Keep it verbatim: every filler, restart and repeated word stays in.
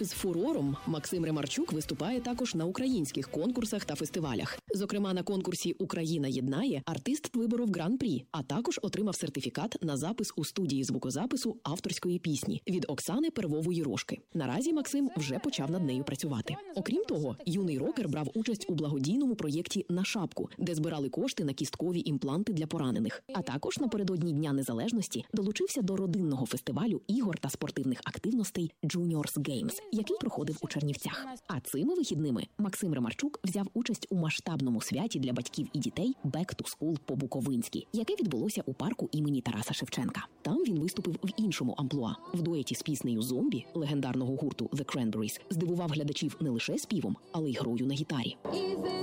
З фурором Максим Ремарчук виступає також на українських конкурсах та фестивалях. Зокрема, на конкурсі «Україна єднає» артист виборов гран-прі, а також отримав сертифікат на запис у студії звукозапису авторської пісні від Оксани Первової-Рожки. Наразі Максим вже почав над нею працювати. Окрім того, юний рокер брав участь у благодійному проєкті «На шапку», де збирали кошти на кісткові імпланти для поранених. А також напередодні Дня Незалежності долучився до родинного фестивалю ігор та спортивних активностей Juniors Games, який проходив у Чернівцях. А цими вихідними Максим Ремарчук взяв участь у масштабному святі для батьків і дітей «Back to School» по-буковинськи, яке відбулося у парку імені Тараса Шевченка. Там він виступив в іншому амплуа. В дуеті з піснею «Зомбі» легендарного гурту The Cranberries здивував глядачів не лише співом, але й грою на гітарі.